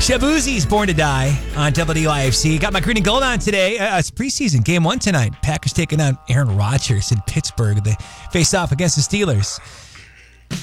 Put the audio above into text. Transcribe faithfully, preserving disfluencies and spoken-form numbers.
Shabuzi's Born to Die on W I F C. Got my green and gold on today. Uh, it's preseason game one tonight. Packers taking on Aaron Rodgers in Pittsburgh. They face off against the Steelers.